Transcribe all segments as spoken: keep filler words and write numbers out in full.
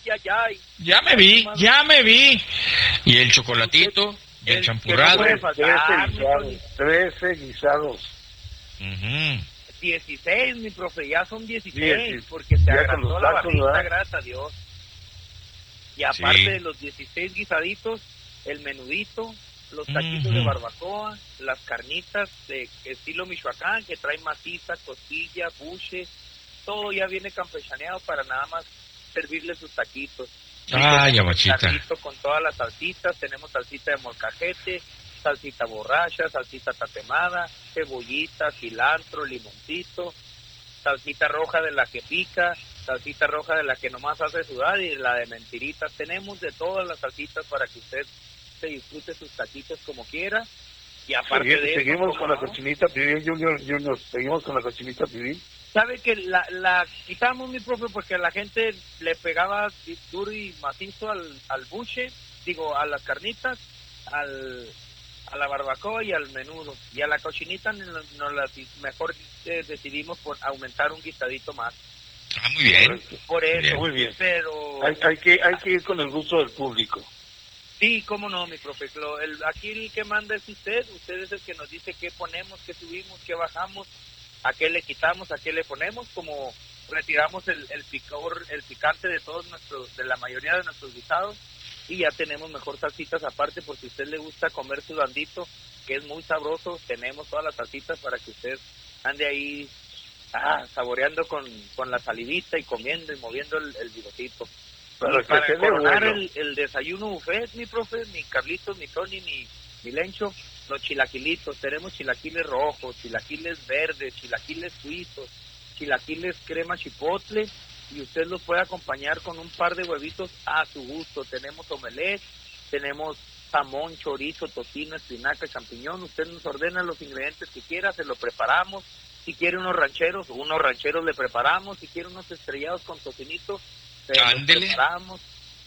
ay, ay. Ya me vi, ya me vi. Y el chocolatito, y el champurrado. puede faltar, trece guisados, trece guisados. Uh-huh. dieciséis, mi profe, ya son dieciséis, Diez, porque se ya con agrandó los la tacos, barrita, ¿verdad? gracias a Dios. Y aparte Sí. de los dieciséis guisaditos, el menudito, los taquitos Uh-huh. de barbacoa, las carnitas de estilo Michoacán, que traen maciza, costilla, buche, todo ya viene campechaneado para nada más servirle sus taquitos. Ay, Y amachita. carrito con todas las salsitas, tenemos salsita de molcajete, salsita borracha, salsita tatemada, cebollita, cilantro, limoncito, salsita roja de la que pica, salsita roja de la que nomás hace sudar y la de mentiritas. Tenemos de todas las salsitas para que usted se disfrute sus taquitos como quiera. Y aparte Segui- de eso, seguimos con la no? cochinita pibil, Junior, Junior, seguimos con la cochinita pibil. Sabe que la, la quitamos, mi profe, porque a la gente le pegaba duro y macizo al, al buche, digo, a las carnitas, al, a la barbacoa y al menudo. Y a la cochinita nos, nos la, mejor eh, decidimos por aumentar un guisadito más. Ah, muy bien. Por eso, Bien. Muy bien. pero... Hay, hay que hay que ir con el gusto del público. Sí, cómo no, mi profe. Lo- el, aquí el que manda es usted. Usted es el que nos dice qué ponemos, qué subimos, qué bajamos, a qué le quitamos, a qué le ponemos. Como retiramos el, el picor, el picante de todos nuestros, de la mayoría de nuestros guisados, y ya tenemos mejor salsitas aparte, por si a usted le gusta comer sudandito, que es muy sabroso. Tenemos todas las salsitas para que usted ande ahí ah, saboreando con, con la salivita y comiendo y moviendo el, el bigotito. Para Y que para quede coronar bueno. el, el desayuno buffet, mi profe, mi Carlitos, mi Tony, mi, mi Lencho, los chilaquilitos. Tenemos chilaquiles rojos, chilaquiles verdes, chilaquiles suizos, chilaquiles crema chipotle, y usted los puede acompañar con un par de huevitos a su gusto. Tenemos omelette, tenemos jamón, chorizo, tocino, espinaca, champiñón. Usted nos ordena los ingredientes que quiera, se lo preparamos. Si quiere unos rancheros, unos rancheros le preparamos. Si quiere unos estrellados con tocinito, se los Ándele. preparamos.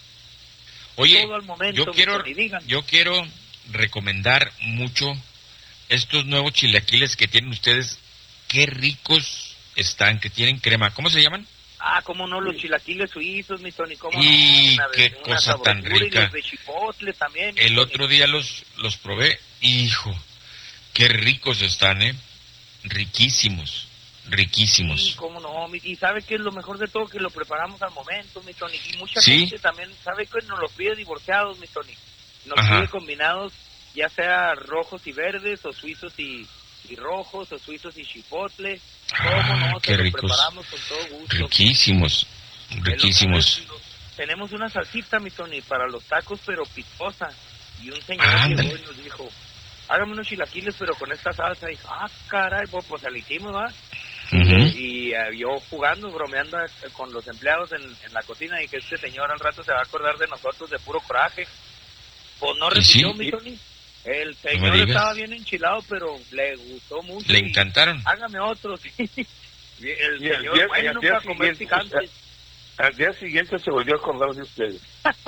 Oye, Todo al momento, yo quiero, mi Tony, digan. yo quiero recomendar mucho estos nuevos chilaquiles que tienen ustedes. Qué ricos están, que tienen crema. ¿Cómo se llaman? Ah, cómo no, los chilaquiles suizos, mi Tony, cómo Y no. Una, qué una cosa tan sabrosura, y rica. los de chipotle también, mi El Tony. otro día los, los probé. Hijo, qué ricos están, ¿eh? Riquísimos, riquísimos. Sí, cómo no, mi- y sabe que es lo mejor de todo, que lo preparamos al momento, mi Tony, y mucha Sí. gente también sabe que nos los pide divorciados, mi Tony, nos Ajá. pide combinados, ya sea rojos y verdes, o suizos y, y rojos, o suizos y chipotle. Cómo Ah, no, qué se lo ricos. preparamos con todo gusto. Riquísimos, Es lo riquísimos. mejor. Tenemos una salsita, mi Tony, para los tacos, pero picosa, y un señor Ándale. llegó y nos dijo, hágame unos chilaquiles, pero con esta salsa. Y dije, ah, caray, pues, pues se la hicimos, ¿va? Ujú. Y eh, yo jugando, bromeando eh, con los empleados en, en la cocina, y que este señor al rato se va a acordar de nosotros de puro coraje. Pues no ¿Y repitió, sí? mi Tony. El me señor digas. estaba bien enchilado, pero le gustó mucho. Le y, encantaron. hágame otro, sí. Y el Y al señor, día- y bueno, al día para comer siguiente, picante. Al día siguiente se volvió a acordar de ustedes.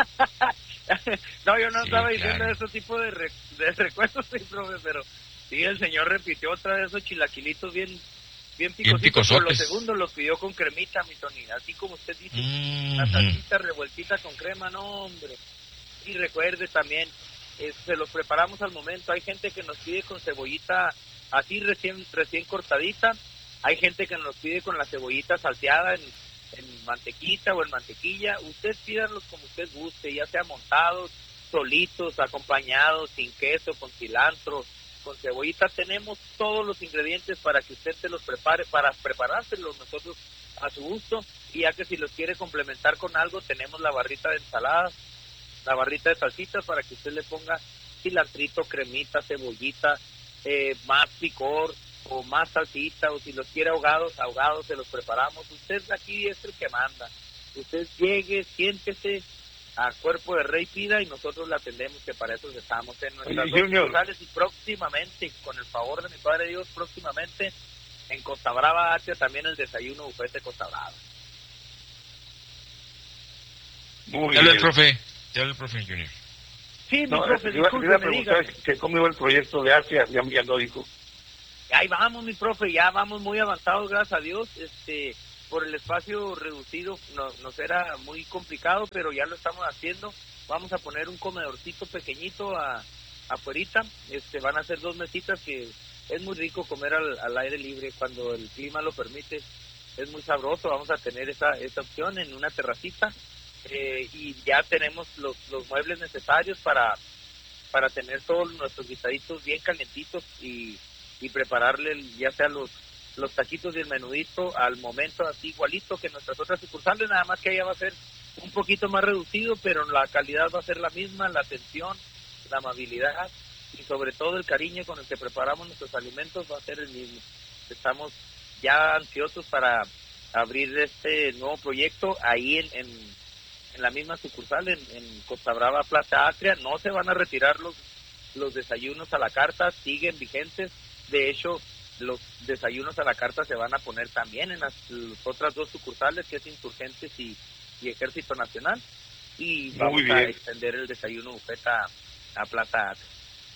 No, yo no Sí, estaba diciendo claro. ese tipo de, re- de recuerdos, sí, profe, pero sí, el señor repitió otra vez esos chilaquilitos bien, bien picositos, pero los picosotes. segundos los pidió con cremita, mi Tony, así como usted dice, Mm, la ujú. salsita revueltita con crema, no, hombre. Y recuerde también, eh, se los preparamos al momento. Hay gente que nos pide con cebollita así recién recién cortadita, hay gente que nos pide con la cebollita salteada en, en mantequita o en mantequilla. Usted pídanlos como usted guste, ya sea montados, solitos, acompañados, sin queso, con cilantro, con cebollita. Tenemos todos los ingredientes para que usted se los prepare, para preparárselos nosotros a su gusto. Y ya que si los quiere complementar con algo, tenemos la barrita de ensaladas, la barrita de salsitas, para que usted le ponga cilantrito, cremita, cebollita, eh, más picor o más salsita, o si los quiere ahogados, ahogados se los preparamos. Usted aquí es el que manda. Usted llegue, siéntese a cuerpo de rey, pida, y nosotros le atendemos, que para eso estamos en nuestras Oye, dos Junior. sucursales, y próximamente, con el favor de mi Padre Dios, próximamente en Costa Brava, Atia, también el desayuno buffet de Costa Brava. Muy Te habla el bien. profe, te habla el profe Junior. Sí, mi No, profe, le iba, le iba a disculpe, me diga. preguntar que cómo iba el proyecto de Asia, ya, ya lo dijo. Ahí vamos, mi profe, ya vamos muy avanzados, gracias a Dios. Este, por el espacio reducido no, nos era muy complicado, pero ya lo estamos haciendo. Vamos a poner un comedorcito pequeñito a, afuerita, este, van a ser dos mesitas que es muy rico comer al, al aire libre cuando el clima lo permite, es muy sabroso. Vamos a tener esa, esa opción en una terracita, eh, y ya tenemos los, los muebles necesarios para, para tener todos nuestros guisaditos bien calientitos y, y prepararle ya sea los, los taquitos y el menudito al momento, así igualito que nuestras otras sucursales, nada más que allá va a ser un poquito más reducido, pero la calidad va a ser la misma, la atención, la amabilidad y sobre todo el cariño con el que preparamos nuestros alimentos va a ser el mismo. Estamos ya ansiosos para abrir este nuevo proyecto ahí en, en, en la misma sucursal, en, en Costa Brava, Plaza Atria. No se van a retirar los, los desayunos a la carta, siguen vigentes. De hecho, los desayunos a la carta se van a poner también en las, las otras dos sucursales, que es Insurgentes y, y Ejército Nacional, y vamos a extender el desayuno buffet a, a Plaza Atria.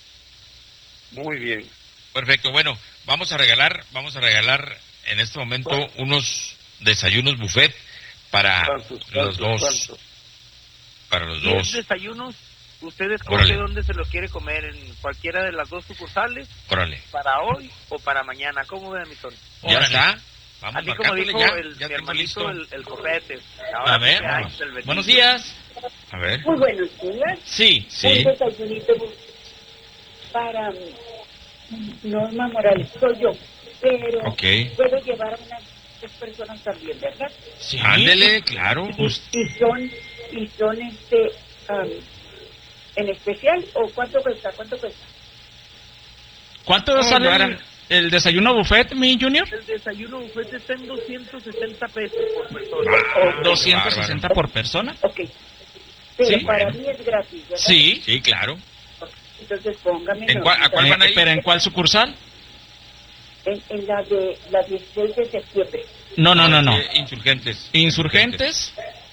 Muy bien. Perfecto, bueno, vamos a regalar, vamos a regalar en este momento unos desayunos buffet para ¿Cuántos, los cuántos, dos. cuántos? Para los diez dos. desayunos, usted Órale. escoge dónde se lo quiere comer, en cualquiera de las dos sucursales, Órale. para hoy o para mañana. ¿Cómo ve, mi Tony? Ya está. Vamos Así como marcándole dijo ya. el, Ya mi tengo hermanito, listo. el, el copete. Ahora A ver, sí que hay, vamos. el vecino. Buenos días. A ver. Muy buenos días. Sí, Sí. Un desayunito para mm, Norma Morales, soy yo, pero Ok. puedo llevar a unas tres personas también, ¿verdad? sí. Ándele, claro. Y, y son, y son este, am, en especial, o cuánto cuesta, cuánto cuesta. ¿Cuánto Oh, sale Mara. el, el desayuno buffet, mi junior? El desayuno buffet está en doscientos sesenta pesos por persona. Ah, doscientos sesenta por persona. Ok, pero Sí, para bueno. mí es gratis, ¿verdad? Sí. Sí, claro. Entonces póngame ¿En cuál- a cuál Eh, van a ir? ¿Pero en cuál sucursal? en, en la de la dieciséis de septiembre. No, no, no, no. Eh, Insurgentes. Insurgentes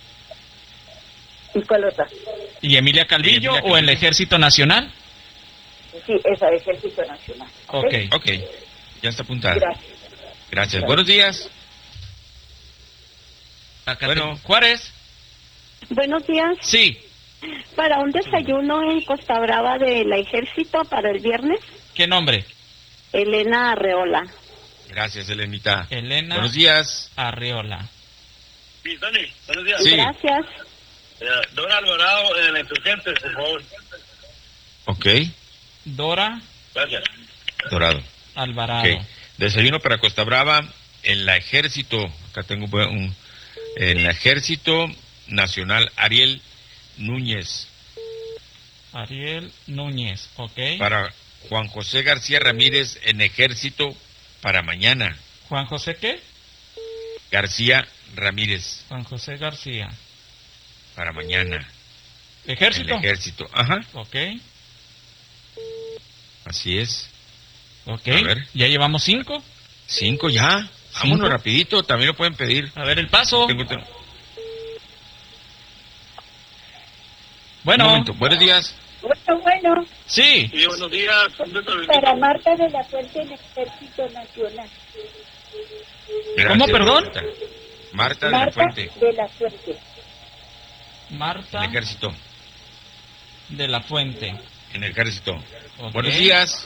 ¿Y cuál otra? y Emilia Calvillo Y Emilia o el Calvillo. Ejército Nacional. Sí, esa es Ejército Nacional. Ok. Ok, ya está apuntada. Gracias. Gracias. Buenos días. Acá Bueno. tengo- Juárez. Buenos días. Sí. Para un desayuno en Costa Brava del Ejército para el viernes, ¿Qué nombre? Elena Arreola. Gracias, Elenita. Elena Buenos días. Arreola. Sí, Dani, buenos días. Sí. Gracias. Eh, Don Alvarado, en el Insurgentes, por favor. Ok, Dora Gracias. dorado. Alvarado. Ok. Desayuno para Costa Brava en la Ejército. Acá tengo un... En la Ejército Nacional Ariel Núñez. Ariel Núñez. Ok. Para Juan José García Ramírez en Ejército para mañana. Juan José, ¿qué? García Ramírez Juan José García. para mañana. Ejército. En el Ejército. Ajá, Ok. así es. Ok. A ver. Ya llevamos cinco. Cinco ya. Vámonos rapidito, también lo pueden pedir. A ver el paso. Tengo- tengo- Bueno. Un momento. Buenos días. Bueno, bueno, Sí. Sí, buenos días. para Marta de la Fuente en Ejército Nacional. Gracias, ¿Cómo, perdón? Marta. Marta de la Marta Fuente, de la Fuente. Marta en el Ejército. de la Fuente. En el Ejército. Ok. Buenos días.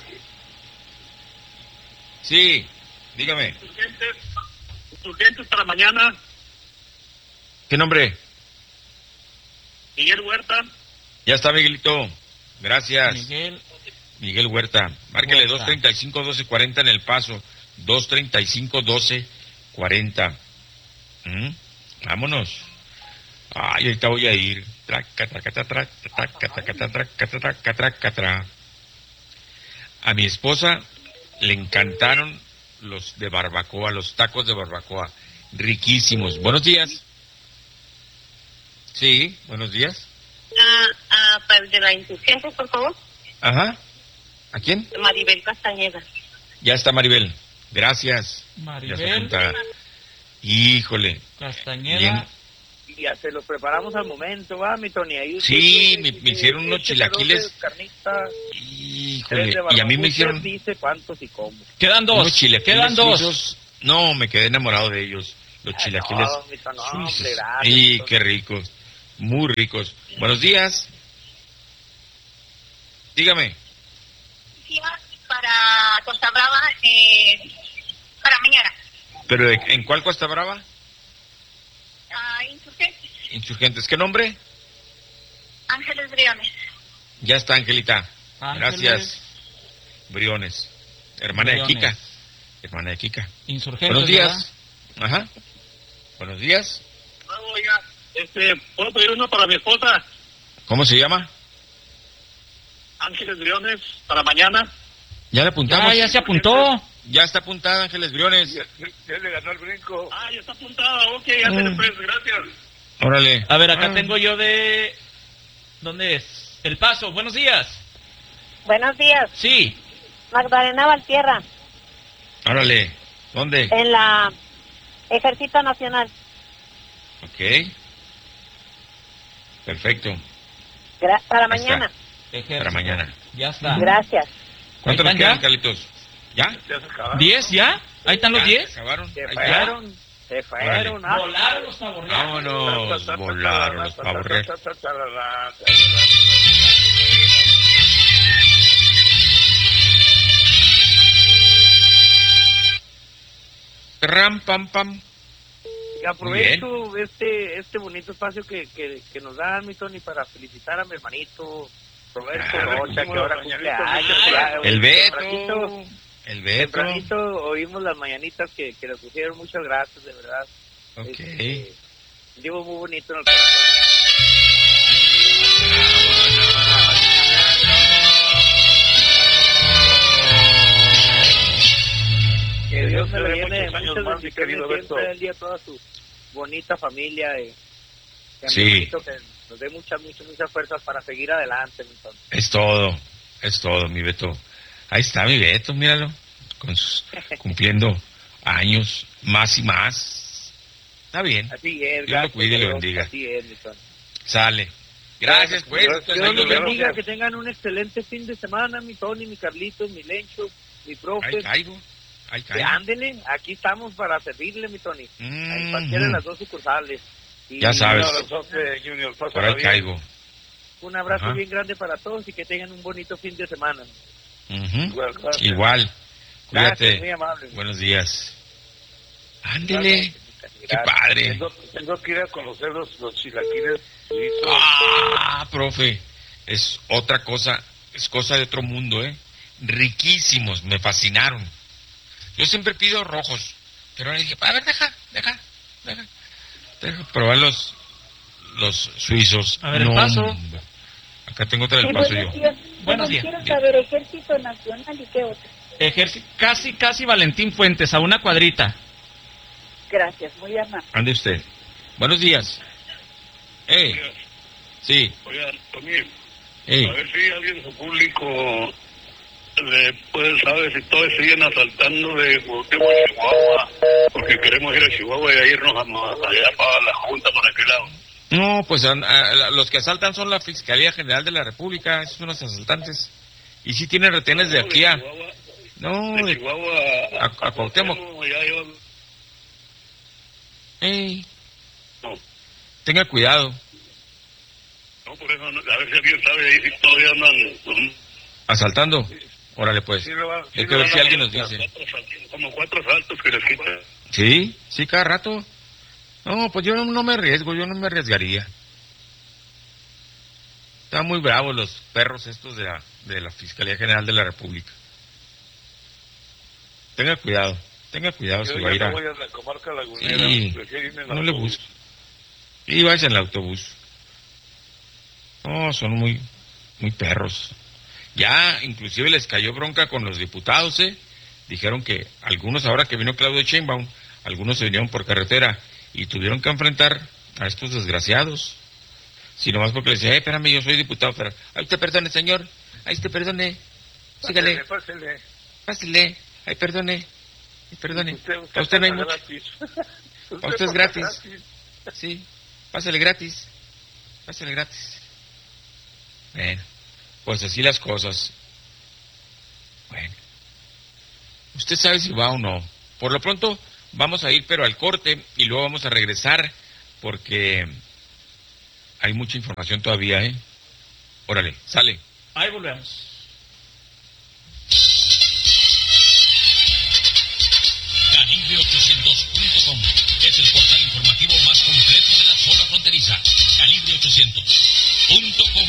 Sí, dígame. Insurgentes, Insurgentes para mañana. ¿Qué nombre? Miguel Huerta. Ya está, Miguelito. Gracias. Miguel. Miguel Huerta. Márquele Huerta. dos treinta y cinco, doce cuarenta en el paso. dos treinta y cinco, doce cuarenta. ¿Mm? Vámonos. Ay, ahorita voy a ir. Traca, traca, traca, traca, traca, traca, traca, traca, traca, traca. A mi esposa le encantaron los de barbacoa, los tacos de barbacoa. Riquísimos. Buenos días. Sí, buenos días. Ah, ah, para el de la Insurgentes, por favor. Ajá. ¿A quién? Maribel Castañeda. Ya está Maribel. Gracias. Ya está Maribel apuntada. Híjole. Castañeda. Bien. Y ya se los preparamos al momento, ¿va, mi Tony? Ahí usted Sí, tiene, me, me hicieron eh, unos este chilaquiles. trozo de carnita, tres Híjole. de Y a mí barbacoa. me Usted hicieron dice cuántos y cómo. Quedan unos dos. chilaquiles Quedan dos. suizos. No, me quedé enamorado de ellos. Los chilaquiles no, mito, no, suizos. hombre, gracias, Y mito. qué ricos, muy ricos. Buenos días. Dígame. Para Costa Brava, eh, para mañana. ¿Pero de- en cuál Costa Brava? Ah, Insurgentes, Insurgentes. ¿Qué nombre? Ángeles Briones. Ya está, Angelita. Ángeles. Gracias. Briones. Hermana de Briones. Kika. Hermana de Kika. Insurgentes. Buenos días. ¿verdad? Ajá. Buenos días. Oiga, este, ¿puedo pedir uno para mi esposa? ¿Cómo se llama? Ángeles Briones, para mañana. Ya le apuntamos. Ya, ya se apuntó. Ya está apuntada, Ángeles Briones. Ya, ya le ganó el brinco. Ah, ya está apuntada, ok, ya Mm. te después, gracias. Órale. A ver, acá Ah. tengo yo de... ¿Dónde es? El Paso. Buenos días. Buenos días, Sí. Magdalena Valtierra, Órale. ¿Dónde? en la Ejército Nacional. Ok. Perfecto. Gra- para Ahí mañana. Ejército. Para mañana. Ya está. Gracias. ¿Cuántos Ahí nos están quedan, ya. Carlitos? ¿Ya? Ya se acabaron. ¿Diez ya? ¿Ahí están los ¿Ya? diez? ¿Se acabaron? Se Ahí está. fueron, se fueron. ah. Volaron los taborreales. Vámonos. Volaron los pavos reales. Ram, pam, pam. Y aprovecho este este bonito espacio que, que, que nos dan, mi Tony, para felicitar a mi hermanito Roberto Claro, Rocha, que como ahora las cumple mañanitas, años. ya, El tempranito- Beto. El Beto. Tempranito oímos las mañanitas que, que le pusieron. Muchas gracias, de verdad. Ok. Este, digo, muy bonito en el corazón. Que Dios me lo llene de muchos años muchas más, mi bendiciones querido Beto. siempre, el día a toda su bonita familia. Y, que a mi Sí. hermanito que nos dé muchas, muchas, muchas fuerzas para seguir adelante, mi Tony. Es todo. Es todo, mi Beto. Ahí está mi Beto, míralo. Con sus, cumpliendo años más y más. Está bien. Así es, Dios lo gracias cuide y a lo Dios, bendiga. Así es, mi Tony. Sale. Gracias, pues. Dios- Entonces, Dios ahí los nos vemos. bendiga, que tengan un excelente fin de semana, mi Tony, mi Carlitos, mi Lencho, mi profe. Ahí caigo. Ahí Que caigo. ándele, aquí estamos para servirle, mi Tony. En cualquiera de Mm, las dos sucursales. Y Ya sabes. Un abrazote, Junior, pásala Por ahí bien. caigo. Un abrazo Ajá. bien grande para todos y que tengan un bonito fin de semana. Ujú. Igual, gracias. Igual. Gracias, muy Cuídate. amable. Buenos días. Ándele. Qué Gracias. padre. Tengo, tengo que ir a conocer los, los chilaquiles suizos. Ah, profe. Es otra cosa. Es cosa de otro mundo, ¿eh? Riquísimos. Me fascinaron. Yo siempre pido rojos. Pero ahora dije, a ver, deja, deja, deja. Deja probar los, los suizos. A ver, el Paso. hombre. Acá tengo otra del Sí, paso buenos yo. días. Buenos Bueno, días. quiero Bien. saber Ejército Nacional y qué otro. Ejército. Casi, casi Valentín Fuentes, a una cuadrita. Gracias, muy amable. Ande usted. Buenos días. Eh, sí, Oiga, Tony, eh. a ver si alguien de su público le puede saber si todavía siguen asaltando de Cuauhtémoc a Chihuahua, porque queremos ir a Chihuahua y a irnos a, allá para la Junta, para aquel lado. No, pues an- a- a- los que asaltan son la Fiscalía General de la República, esos son los asaltantes. Y sí tienen retenes de aquí a... Chihuahua, No, de de... Chihuahua a- a Cuauhtémoc. ya yo- Ey, no, tenga cuidado. no, por eso, no- a ver si alguien sabe ahí si todavía andan pues, ¿Asaltando? Órale, pues. sí lo va- sí Hay lo que ver van si a- alguien nos dice. cuatro saltos, como cuatro saltos que les quitan. ¿Sí? ¿Sí cada rato? No, pues yo no, no me arriesgo, yo no me arriesgaría. Están muy bravos los perros estos de la, de la Fiscalía General de la República. Tenga cuidado, tenga cuidado Yo si ya va a ir no a... voy a la comarca lagunera, Sí, prefiero irme en no le autobús. busque. Y vaya en el autobús. No, son muy, muy perros. Ya, inclusive les cayó bronca con los diputados, ¿eh? Dijeron que algunos, ahora que vino Claudio Sheinbaum, algunos se vinieron por carretera y tuvieron que enfrentar a estos desgraciados. Si nomás porque les decía, eh, espérame, yo soy diputado federal. Ay, usted perdone, señor. Ay, usted perdone. Sígale, Pásele, pásele. pásele. Ay, perdone. Ay, perdone. Usted, A usted no hay pasa mucho. gratis. A usted es pasa gratis. Sí, pásale gratis. Pásale gratis. Bueno, pues así las cosas. Bueno. Usted sabe si va o no. Por lo pronto, vamos a ir pero al corte y luego vamos a regresar porque hay mucha información todavía, ¿eh? Órale, sale. Ahí volvemos. Calibre ochocientos punto com es el portal informativo más completo de la zona fronteriza. Calibre ochocientos punto com.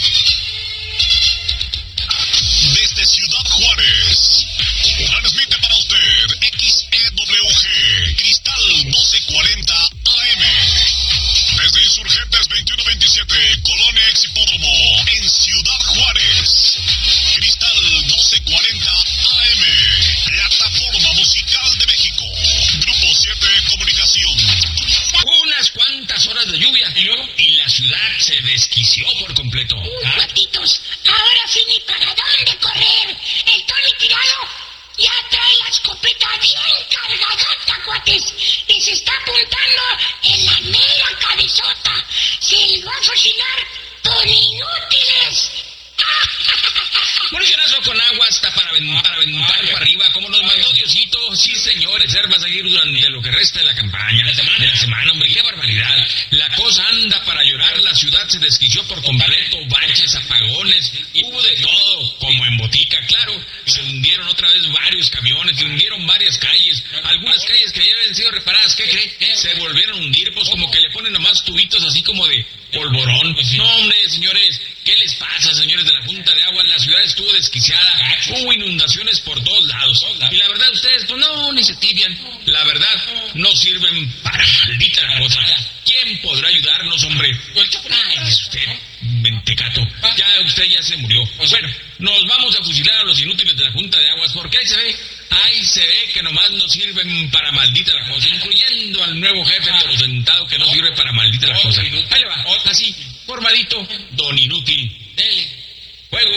Desde Ciudad Juárez, transmite para usted X E W G, Cristal doce cuarenta A M. Desde Insurgentes veintiuno veintisiete, Colonia Ex Hipódromo, en Ciudad Juárez. Cristal doce cuarenta A M, plataforma musical de México. Grupo siete Comunicación. Unas cuantas horas de lluvia y la ciudad se desquició por completo. Uy, cuatitos, ahora sí ni para dónde correr. El Tony Tirado ya trae la escopeta bien cargadota, cuates, y se está apuntando en la mera cabezota. Se les va a fusilar con inútiles. Municionazo con agua hasta para aventar, para, aventar para arriba, como nos mandó Diosito. Sí, señor, reserva seguir durante lo que resta de la campaña, de la semana, de la semana, hombre, qué barbaridad. La cosa anda para llorar, la ciudad se desquició por completo, baches, apagones, hubo de todo, como en Botica, claro. Se hundieron otra vez varios camiones, se hundieron varias calles, algunas calles que ya habían sido reparadas, ¿qué cree? Se volvieron a hundir, pues como que le ponen nomás tubitos así como de polvorón. No, hombre, señores, ¿qué les pasa, señores de la Junta de Agua? La ciudad estuvo desquiciada, hubo inundaciones por todos lados. Y la verdad, ustedes, pues no, ni se tibian. La verdad, no sirven para maldita la cosa. ¿Quién podrá ayudarnos, hombre? Ay, es usted, mentecato. Ya usted ya se murió. Bueno, nos vamos a fusilar a los inútiles de la Junta de Aguas, porque ahí se ve, ahí se ve que nomás no sirven para maldita la cosa, incluyendo al nuevo jefe Toro Sentado que no sirve para maldita la cosa. Ahí le va, así, formadito, don inútil. Dele. ¡Fuego!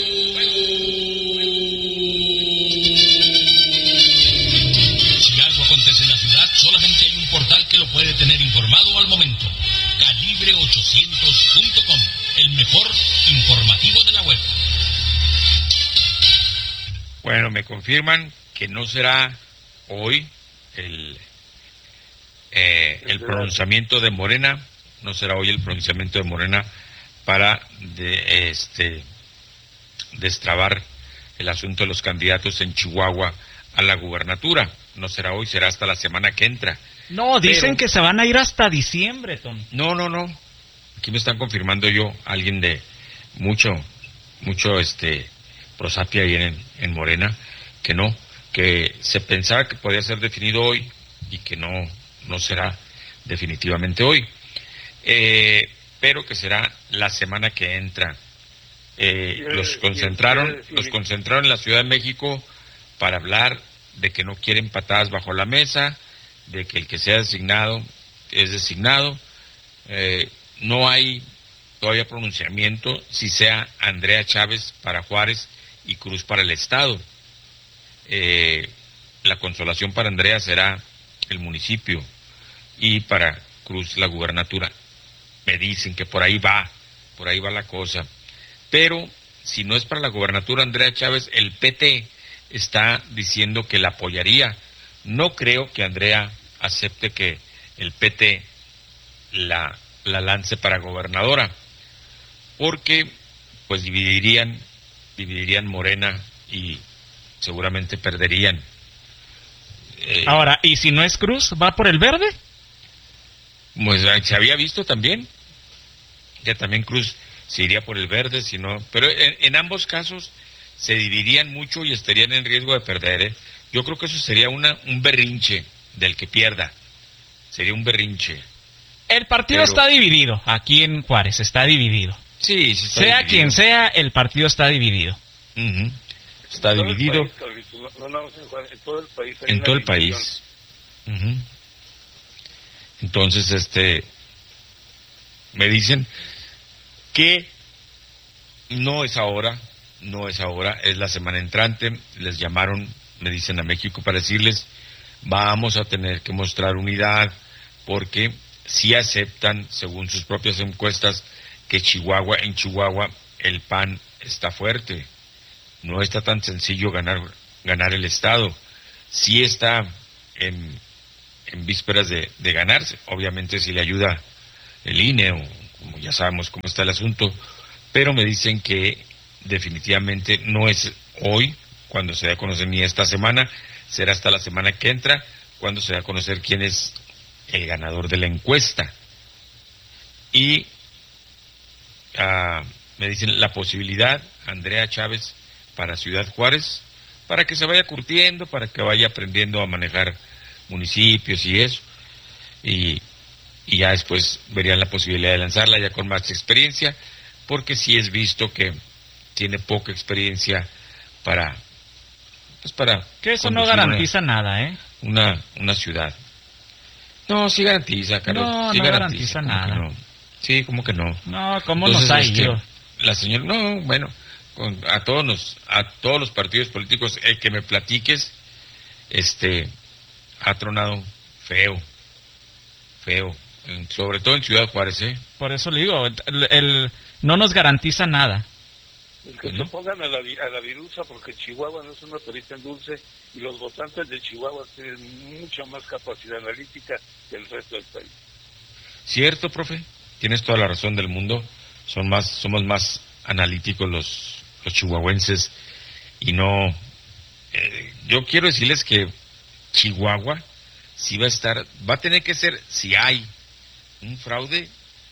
Si algo acontece en la ciudad, solamente hay un portal que lo puede tener informado al momento. Calibre ochocientos punto com, el mejor informativo de la web. Bueno, me confirman que no será hoy el, eh, el pronunciamiento de Morena, no será hoy el pronunciamiento de Morena para de, este, destrabar el asunto de los candidatos en Chihuahua a la gubernatura. No será hoy, será hasta la semana que entra. No, dicen Pero, que se van a ir hasta diciembre, Tony. No, no, no. Aquí me están confirmando yo, alguien de mucho, mucho, este, prosapia ahí en, en Morena, que no, que se pensaba que podía ser definido hoy y que no, no será definitivamente hoy. Eh, pero que será la semana que entra. Eh, los concentraron, los concentraron en la Ciudad de México para hablar de que no quieren patadas bajo la mesa, de que el que sea designado es designado. Eh, no hay todavía pronunciamiento si sea Andrea Chávez para Juárez y Cruz para el Estado. Eh, la consolación para Andrea será el municipio y para Cruz la gubernatura. Me dicen que por ahí va, por ahí va la cosa. Pero si no es para la gubernatura Andrea Chávez, el P T está diciendo que la apoyaría. No creo que Andrea acepte que el P T la, la lance para gobernadora, porque pues dividirían, dividirían Morena y seguramente perderían. Eh, Ahora, ¿y si no es Cruz, va por el verde? Pues se había visto también que también Cruz se iría por el verde, si no, pero en, en ambos casos se dividirían mucho y estarían en riesgo de perder, ¿eh? Yo creo que eso sería una un berrinche del que pierda, sería un berrinche. El partido Pero, está dividido, aquí en Juárez está dividido. Sí, sí está sea dividido. quien sea, el partido está dividido. Uh-huh. Está todo dividido el país, no, no, en, Juárez, en todo el país. hay en una todo el división. país. Uh-huh. Entonces, este, me dicen que no es ahora, no es ahora, es la semana entrante. Les llamaron, me dicen, a México para decirles, vamos a tener que mostrar unidad, porque si aceptan, según sus propias encuestas, que Chihuahua, en Chihuahua, el P A N está fuerte. No está tan sencillo ganar, ganar el Estado. Sí está en, en vísperas de, de ganarse. Obviamente si le ayuda el I N E, o como ya sabemos cómo está el asunto, pero me dicen que definitivamente no es hoy cuando se dé a conocer, ni esta semana, será hasta la semana que entra cuando se dé a conocer quién es el ganador de la encuesta. Y uh, me dicen la posibilidad, Andrea Chávez para Ciudad Juárez, para que se vaya curtiendo, para que vaya aprendiendo a manejar municipios y eso, y, y ya después verían la posibilidad de lanzarla ya con más experiencia, porque sí es visto que tiene poca experiencia para, pues para... Que eso no garantiza una, nada, ¿eh? Una, una ciudad. No, sí garantiza, Carlos. No, sí no garantiza, garantiza nada. No. Sí, como que no. No, ¿cómo Entonces, nos ha ido? La señora, no, bueno, con, a todos los, a todos los partidos políticos, el que me platiques, este, ha tronado feo, feo, en, sobre todo en Ciudad Juárez, ¿eh? Por eso le digo, el, el no nos garantiza nada. El que ¿no? se pongan a la, a la virusa, porque Chihuahua no es una perita en dulce, y los votantes de Chihuahua tienen mucha más capacidad analítica que el resto del país. Cierto, profe, tienes toda la razón del mundo, son más, somos más analíticos los, los chihuahuenses, y no, eh, yo quiero decirles que Chihuahua sí va a estar, va a tener que ser, si hay un fraude,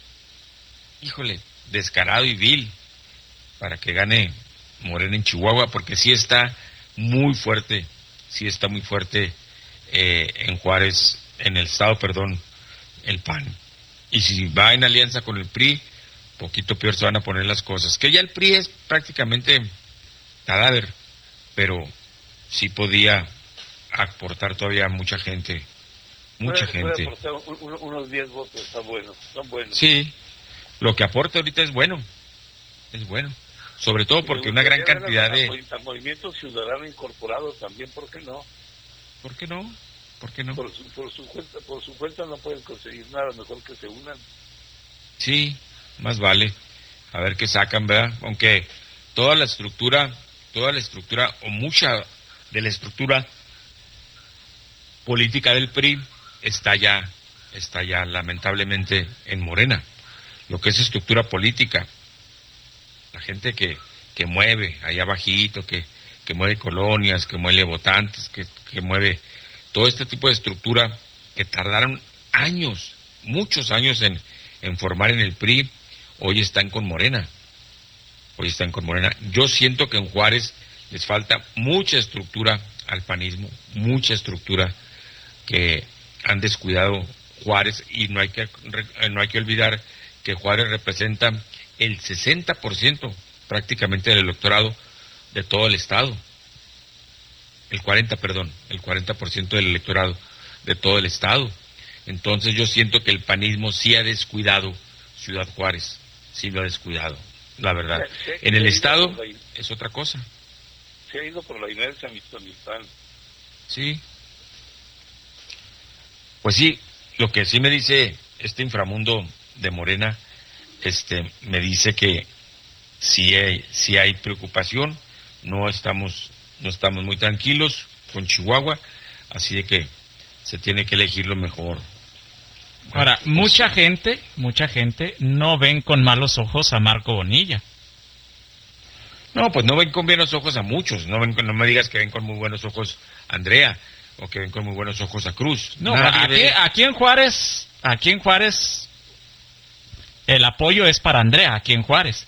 híjole, descarado y vil, para que gane Morena en Chihuahua, porque sí está muy fuerte, sí está muy fuerte eh, en Juárez, en el estado, perdón, el P A N. Y si va en alianza con el P R I, poquito peor se van a poner las cosas. Que ya el P R I es prácticamente cadáver, pero sí podía aportar todavía mucha gente, mucha puede, gente. Puede aportar un, unos diez votos, está bueno, son buenos. Sí, lo que aporta ahorita es bueno, es bueno. Sobre todo porque una gran cantidad de... Al Movimiento Ciudadano Incorporado también, ¿por qué no? ¿Por qué no? ¿Por qué no? Por su, por su cuenta, por su cuenta no pueden conseguir nada, mejor que se unan. Sí, más vale. A ver qué sacan, ¿verdad? Aunque toda la estructura, toda la estructura, o mucha de la estructura política del P R I está ya, está ya lamentablemente en Morena. Lo que es estructura política. La gente que, que mueve allá abajito, que, que mueve colonias, que mueve votantes, que, que mueve todo este tipo de estructura que tardaron años, muchos años en, en formar en el P R I, hoy están con Morena. Hoy están con Morena. Yo siento que en Juárez les falta mucha estructura al panismo, mucha estructura que han descuidado Juárez, y no hay que, no hay que olvidar que Juárez representa el sesenta por ciento prácticamente del electorado de todo el estado. El cuarenta, perdón, el cuarenta por ciento del electorado de todo el estado. Entonces yo siento que el panismo sí ha descuidado Ciudad Juárez, sí lo ha descuidado, la verdad. Se, se, en el se estado la, es otra cosa. Se ha ido por la inercia mistonistán. Sí. Pues sí, lo que sí me dice este inframundo de Morena, este, me dice que sí hay, sí hay preocupación, no estamos, no estamos muy tranquilos con Chihuahua, así de que se tiene que elegir lo mejor. Ahora, pues, mucha gente, mucha gente no ven con malos ojos a Marco Bonilla. No, pues no ven con buenos ojos a muchos, no ven, no me digas que ven con muy buenos ojos a Andrea, o que ven con muy buenos ojos a Cruz. No, aquí, aquí en Juárez, aquí en Juárez, el apoyo es para Andrea, aquí en Juárez.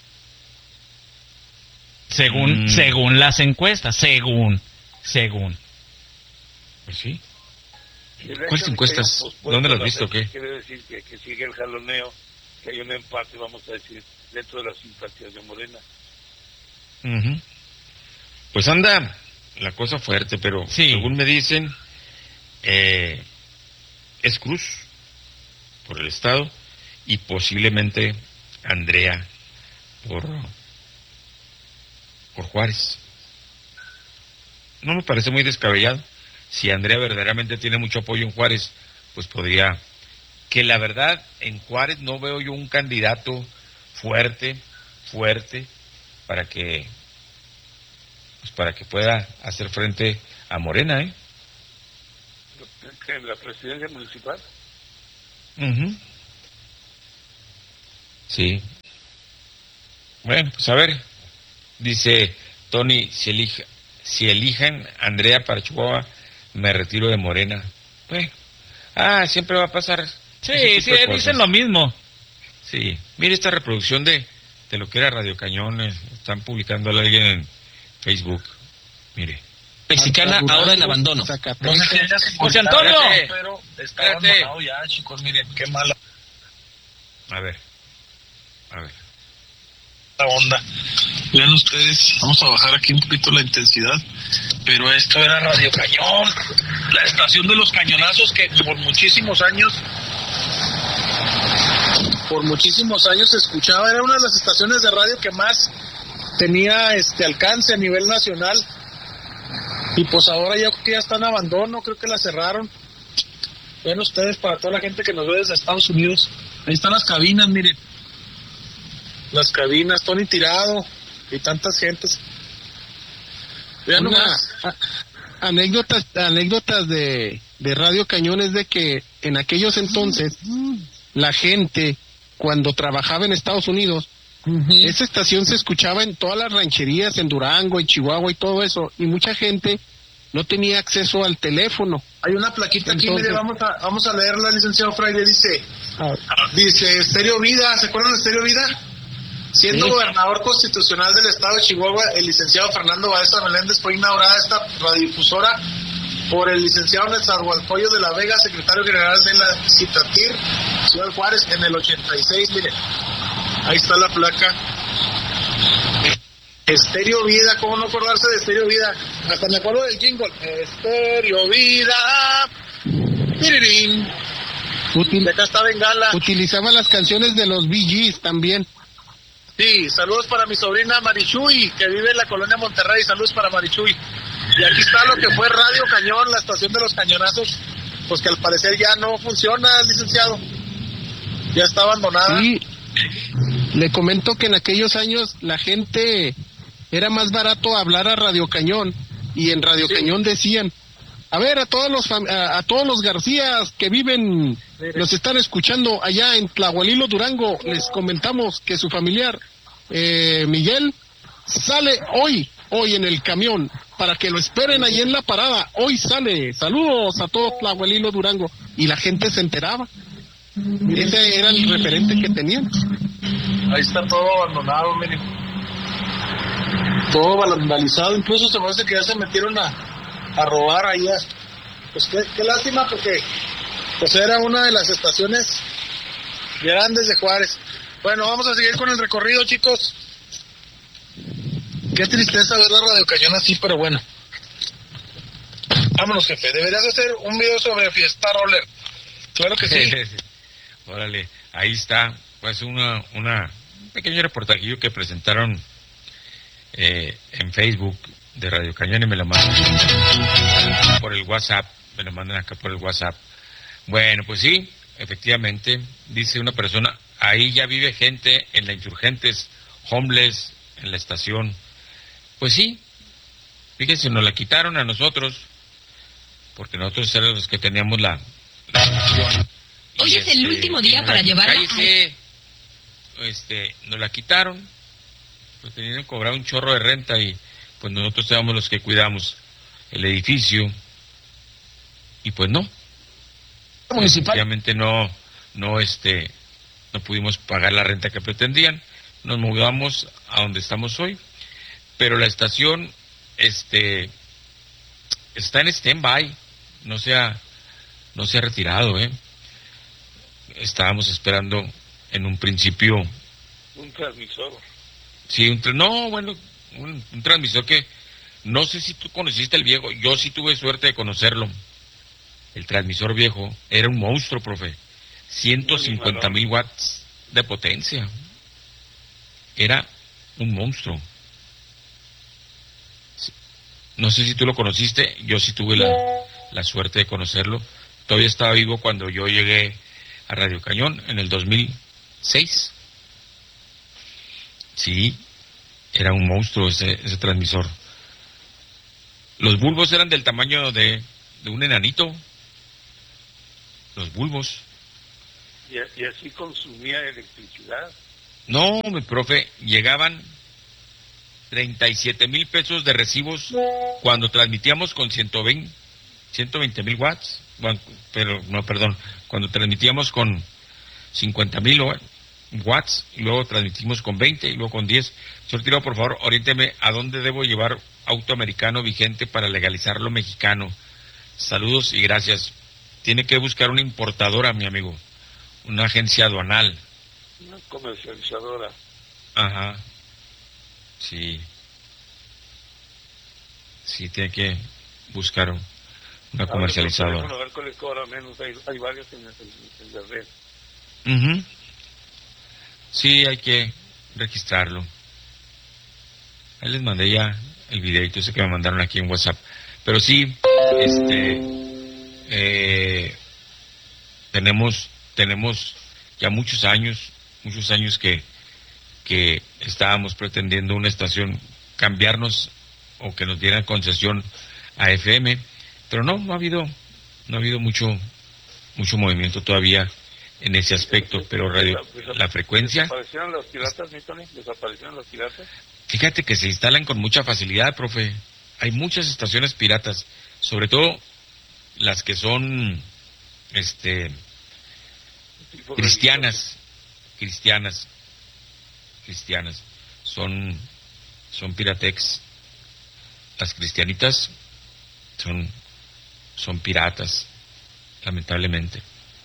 Según, mm. según las encuestas, según, según. Pues sí. ¿Cuáles encuestas? ¿Dónde las has visto o qué? Quiere decir que, que sigue el jaloneo, que hay un empate, vamos a decir, dentro de las simpatías de Morena. Uh-huh. Pues anda la cosa fuerte, pero sí, según me dicen, eh, es Cruz por el estado y posiblemente Andrea por, por Juárez. No me parece muy descabellado. Si Andrea verdaderamente tiene mucho apoyo en Juárez, pues podría... Que la verdad, en Juárez no veo yo un candidato fuerte, fuerte, para que pues para que pueda hacer frente a Morena, ¿eh? en la presidencia municipal. Uh-huh. Sí. Bueno, pues a ver, dice Tony, si, elija, si elijan Andrea para Chihuahua, me retiro de Morena. Bueno, ah, siempre va a pasar. Sí, sí, dicen lo mismo. Sí, mire esta reproducción de, de lo que era Radio Cañón, eh, están publicando a alguien en Facebook, mire. Mexicana ahora en abandono. No sé si ella se José Antonio. Pero está abandonado ya, chicos, miren, qué mala A ver, a ver. onda. Vean ustedes, vamos a bajar aquí un poquito la intensidad, pero esto era Radio Cañón, la estación de los cañonazos que por muchísimos años, por muchísimos años se escuchaba, era una de las estaciones de radio que más tenía este alcance a nivel nacional, y pues ahora ya, ya está en abandono, creo que la cerraron. Vean ustedes, para toda la gente que nos ve desde Estados Unidos, ahí están las cabinas, miren. Las cabinas, Tony Tirado y tantas gentes. Vean Una, nomás. a, anécdotas anécdotas de, de Radio Cañón es de que en aquellos entonces la gente cuando trabajaba en Estados Unidos, uh-huh. esa estación se escuchaba en todas las rancherías, en Durango, en Chihuahua y todo eso, y mucha gente no tenía acceso al teléfono. Hay una plaquita entonces, aquí, mire, vamos a, vamos a leerla, licenciado Fraile, dice, dice, Estéreo Vida, ¿se acuerdan de Estéreo Vida? Siendo sí. gobernador constitucional del estado de Chihuahua, el licenciado Fernando Baeza Meléndez fue inaugurada esta radiodifusora por el licenciado Nezahualcóyotl de la Vega, secretario general de la Citatir, Ciudad Juárez, en el ochenta y seis, mire, ahí está la placa. Estéreo Vida, ¿cómo no acordarse de Estéreo Vida? Hasta me acuerdo del jingle. Estéreo Vida. Pirirín. Util- de acá está Bengala. Utilizaba las canciones de los Bee Gees también. Sí, saludos para mi sobrina Marichuy, que vive en la colonia Monterrey, saludos para Marichuy. Y aquí está lo que fue Radio Cañón, la estación de los cañonazos, pues que al parecer ya no funciona, licenciado. Ya está abandonada. Sí, le comento que en aquellos años la gente, era más barato hablar a Radio Cañón, y en Radio sí. Cañón decían, a ver, a todos los fam- a, a todos los Garcías que viven, nos están escuchando allá en Tlahualilo, Durango, les comentamos que su familiar, eh, Miguel, sale hoy, hoy en el camión, para que lo esperen ahí en la parada, hoy sale, saludos a todos Tlahualilo, Durango, y la gente se enteraba. Ese era el referente que tenían. Ahí está todo abandonado, miren. Todo vandalizado, incluso se me hace que ya se metieron a, a robar allá. Pues qué, qué lástima, porque pues era una de las estaciones grandes de Juárez. Bueno, vamos a seguir con el recorrido, chicos. Qué tristeza ver la Radio Cañón así, pero bueno. Vámonos, jefe. Deberías hacer un video sobre Fiesta Roller. Claro que sí. Órale, ahí está, pues una, una un pequeño reportajillo que presentaron eh, en Facebook de Radio Cañón y me lo mandan por el WhatsApp, me lo mandan acá por el WhatsApp. Bueno, pues sí, efectivamente, dice una persona, ahí ya vive gente en la Insurgentes, homeless, en la estación. Pues sí, fíjense, nos la quitaron a nosotros, porque nosotros éramos los que teníamos la, la estación. Hoy es el último día para llevarla a... Este, nos la quitaron, pues tenían que cobrar un chorro de renta y pues nosotros éramos los que cuidamos el edificio y pues no, efectivamente no, no este, no pudimos pagar la renta que pretendían, nos mudamos a donde estamos hoy, pero la estación, este, está en stand-by, no se ha, no se ha retirado, eh. Estábamos esperando en un principio un transmisor. Sí, un tra- no, bueno, un, un transmisor que no sé si tú conociste el viejo, yo sí tuve suerte de conocerlo. El transmisor viejo era un monstruo, profe. ciento cincuenta mil watts de potencia. Era un monstruo. No sé si tú lo conociste, yo sí tuve la, la suerte de conocerlo. Todavía estaba vivo cuando yo llegué a Radio Cañón en el dos mil seis. Sí, era un monstruo ese, ese transmisor. Los bulbos eran del tamaño de, de un enanito, los bulbos. Y, y así consumía electricidad. No, mi profe, llegaban treinta y siete mil pesos de recibos cuando transmitíamos con ciento veinte mil watts, bueno, pero no, perdón, cuando transmitíamos con cincuenta mil watts, y luego transmitimos con veinte y luego con diez. Señor Tirado, por favor, oriénteme a dónde debo llevar auto americano vigente para legalizar lo mexicano. Saludos y gracias. Tiene que buscar una importadora, mi amigo, una agencia aduanal. Una comercializadora. Ajá. Sí. Sí, tiene que buscar una comercializadora. A ver cuál les cobra menos. Hay, hay varios en, en, en la red. Uh-huh. Sí, hay que registrarlo. Ahí les mandé ya el videito ese que me mandaron aquí en WhatsApp. Pero sí, este, eh, tenemos, tenemos ya muchos años, muchos años que, que estábamos pretendiendo una estación, cambiarnos o que nos dieran concesión a F M, pero no, no ha habido, no ha habido mucho, mucho movimiento todavía en ese aspecto, pero radio, la frecuencia... ¿Desaparecieron los piratas, mi Tony? ¿Desaparecieron los piratas? Fíjate que se instalan con mucha facilidad, profe. Hay muchas estaciones piratas, sobre todo las que son, este, cristianas, cristianas, cristianas, son, son piratex. Las cristianitas son, son piratas, lamentablemente.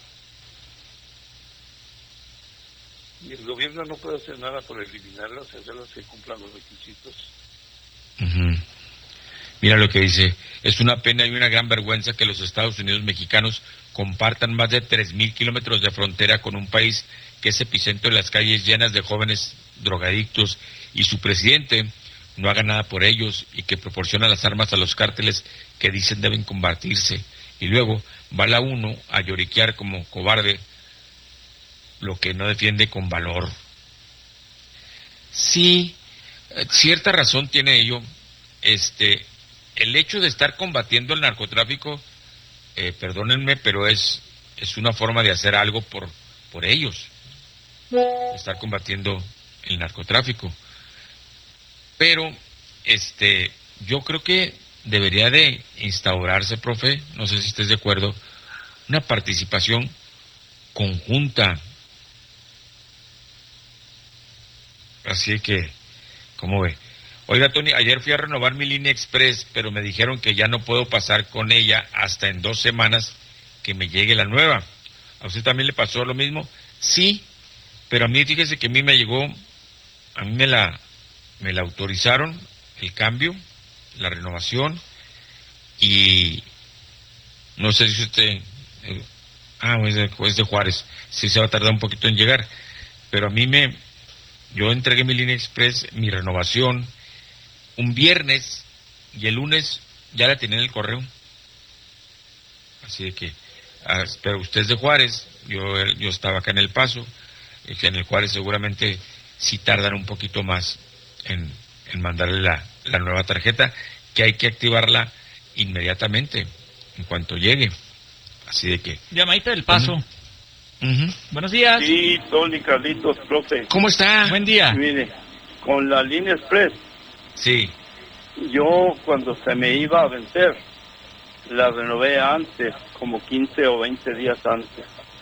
Y el gobierno no puede hacer nada por eliminarlas, hacerlas que cumplan los requisitos. Uh-huh. Mira lo que dice: es una pena y una gran vergüenza que los Estados Unidos mexicanos compartan más de tres mil kilómetros de frontera con un país que es epicentro de las calles llenas de jóvenes drogadictos, y su presidente no haga nada por ellos y que proporciona las armas a los cárteles que dicen deben combatirse, y luego va la uno a lloriquear como cobarde lo que no defiende con valor. Sí, cierta razón tiene ello. Este, el hecho de estar combatiendo el narcotráfico, eh, perdónenme, pero es es una forma de hacer algo por por ellos, estar combatiendo el narcotráfico. Pero este, yo creo que debería de instaurarse, profe, no sé si estés de acuerdo, una participación conjunta. Así que, ¿cómo ve? Oiga, Tony, ayer fui a renovar mi línea express, pero me dijeron que ya no puedo pasar con ella hasta en dos semanas que me llegue la nueva. ¿A usted también le pasó lo mismo? Sí, pero a mí, fíjese que a mí me llegó, a mí me la, me la autorizaron, el cambio, la renovación, y no sé si usted, eh, ah, es de, es de Juárez, sí se va a tardar un poquito en llegar, pero a mí me... Yo entregué mi línea express, mi renovación, un viernes, y el lunes ya la tenía en el correo. Así de que, ah, pero usted es de Juárez, yo, yo estaba acá en El Paso, en el Juárez seguramente sí tardan un poquito más en, en mandarle la, la nueva tarjeta, que hay que activarla inmediatamente, en cuanto llegue. Así de que... Llamadita del Paso. Uh-huh. Uh-huh. Buenos días. Sí, Tony, Carlitos, profe. ¿Cómo está? Buen día. Mire, con la línea express, sí, yo cuando se me iba a vencer, la renové antes, como quince o veinte días antes.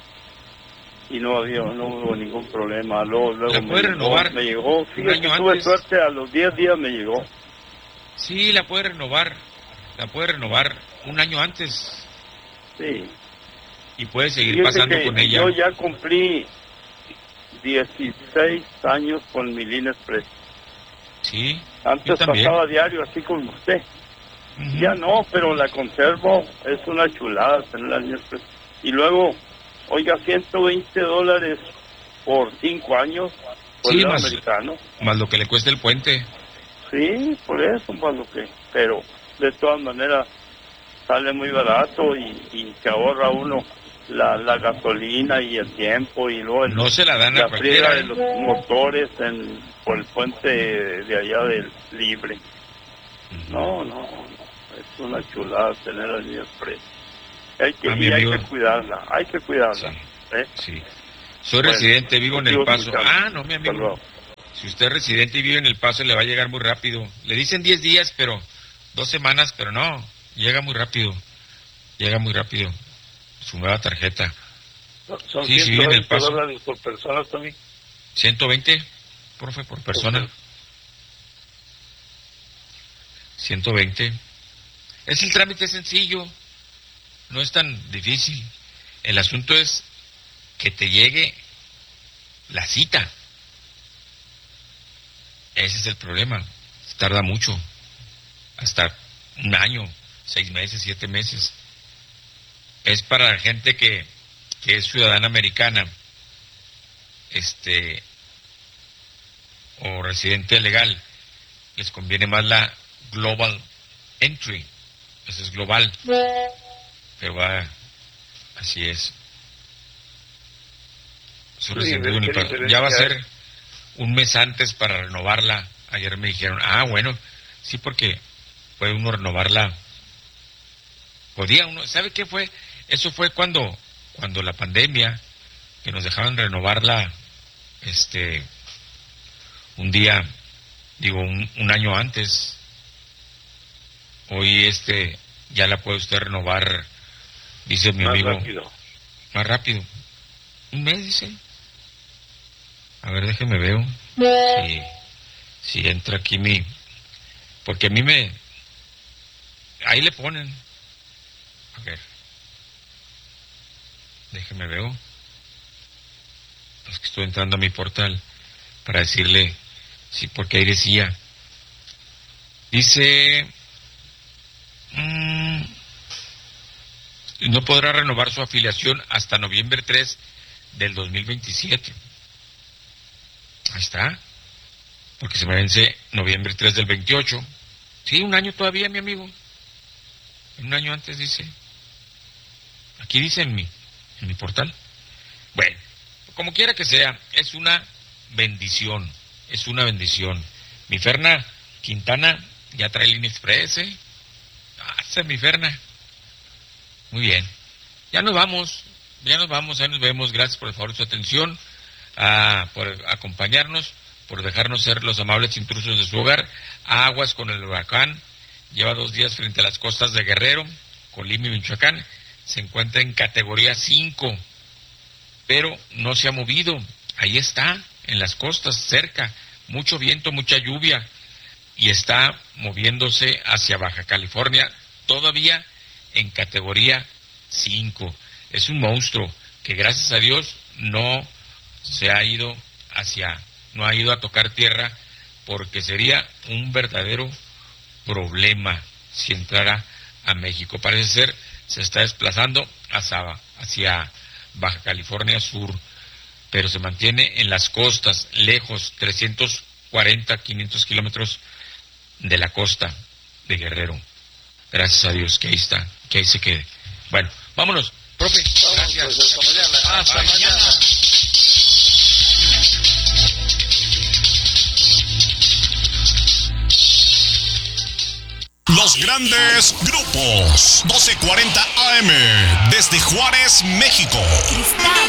Y no había, no hubo ningún problema. Luego, luego ¿la me puede llegó, renovar? Me llegó, sí, un año tuve antes. suerte, a los diez días me llegó. Sí, la puede renovar, la puede renovar un año antes. Sí. Y puede seguir Fíjese pasando que con ella. Yo ya cumplí dieciséis años con mi línea express. Sí. Antes pasaba diario así como usted. Uh-huh. Ya no, pero la conservo. Es una chulada tener la línea express. Y luego, oiga, ciento veinte dólares por cinco años. Por sí, el más, americano. Más lo que le cuesta el puente. Sí, por eso, más lo que. Pero de todas maneras sale muy barato y, y se ahorra uno la, la gasolina y el tiempo, y luego el, no se la dan la a cualquiera, friega de los motores en, por el puente de allá del Libre. Uh-huh. No, no, no, es una chulada tener el express. Hay que, Ah, mi y hay amigo. que cuidarla, hay que cuidarla. ¿eh? Sí. Soy Bueno, residente, vivo en El contigo, Paso. Carlos. Ah, no, mi Hasta amigo. luego. Si usted es residente y vive en El Paso, le va a llegar muy rápido. Le dicen diez días, pero dos semanas, pero no, llega muy rápido. Llega muy rápido su nueva tarjeta. Son- Son Sí, sí, vive en El ciento veinte Paso. dólares por persona también. ciento veinte, profe, por persona. ciento veinte. Es el trámite sencillo, no es tan difícil. El asunto es que te llegue la cita. Ese es el problema. Tarda mucho, hasta un año, seis meses, siete meses. Es para la gente que, que es ciudadana americana, este, o residente legal. Les conviene más la Global Entry. Eso es global. Pero va, así es. Soy Sí, residente de ¿qué Unipaso. diferencia Ya va a hay? ser un mes antes para renovarla. Ayer me dijeron, ah, bueno, sí, porque puede uno renovarla. Podía uno, ¿sabe qué fue? Eso fue cuando, cuando la pandemia, que nos dejaban renovarla, este, un día, digo, un, un año antes. Hoy, este, ya la puede usted renovar, dice mi Más amigo. rápido. Más rápido. Un mes, dice. A ver, déjeme veo. Si, si entra aquí mi... Porque a mí me... Ahí le ponen. A ver. Déjeme veo. Es que estoy entrando a mi portal para decirle... Sí, porque ahí decía... Dice... mm, no podrá renovar su afiliación hasta noviembre tres del dos mil veintisiete. Ahí está. Porque se me vence noviembre tres del veintiocho. Sí, un año todavía, mi amigo. Un año antes dice. Aquí dice en mi, en mi portal. Bueno, como quiera que sea, es una bendición. Es una bendición. Mi Ferna Quintana ya trae línea express, ¿eh? Ah, esa es mi Ferna. Muy bien. Ya nos vamos. Ya nos vamos. Ahí nos vemos. Gracias por el favor de su atención. Ah, por acompañarnos. Por dejarnos ser los amables intrusos de su hogar. Aguas con el huracán. Lleva dos días frente a las costas de Guerrero, Colima y Michoacán. Se encuentra en categoría cinco. Pero no se ha movido. Ahí está, en las costas, cerca. Mucho viento, mucha lluvia. Y está moviéndose hacia Baja California. Todavía en categoría cinco. Es un monstruo que gracias a Dios no se ha ido hacia, no ha ido a tocar tierra, porque sería un verdadero problema si entrara a México. Parece ser se está desplazando hacia, hacia Baja California Sur, pero se mantiene en las costas, lejos, trescientos cuarenta, quinientos kilómetros de la costa de Guerrero. Gracias a Dios que ahí está, que ahí se quede. Bueno, vámonos, profe. Gracias. Pues hasta mañana. Hasta Bye. mañana. Los grandes grupos. doce cuarenta A M desde Juárez, México.